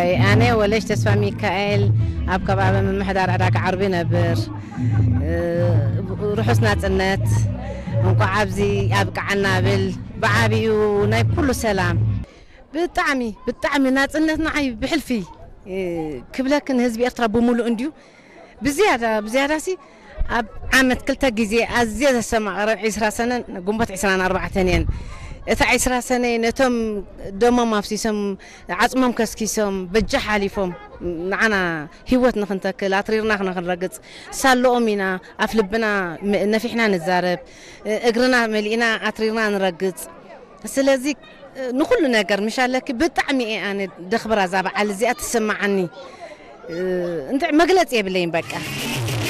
تسفاي أنا وليش تسفى ميكائيل أبقى بقى من محدار عراق عربي نبر روحوا سنات النت نقع عبزي أبقى عنا بعبي ونايب كله سلام بالطعمي ناس النت نعي بحلفي كبلكن هزبي أطرى بمولو انديو بزيادة سي عامت كلتا جزي أزيادة السماء 10 سنة قنبت 24 سنين إذا 10 سنة نتم دوما ما فيسم عظمهم كسكيسم بجح عليهم معنا هوت نخنتك لا طريرنا نخنرقص سالو أمينا أفلبنا نفحنا نزارب أجرنا ملينا أطريرنا نرقص سلازيك نقول ناقر مشان لك بطعمي أنا دخبر زابع على زيات تسمع عني أنت ما قلت يا بلين بقى